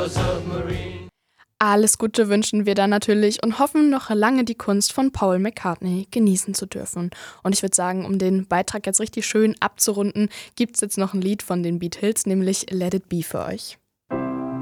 Alles Gute wünschen wir dann natürlich und hoffen, noch lange die Kunst von Paul McCartney genießen zu dürfen. Und ich würde sagen, um den Beitrag jetzt richtig schön abzurunden, gibt es jetzt noch ein Lied von den Beatles, nämlich Let It Be für euch.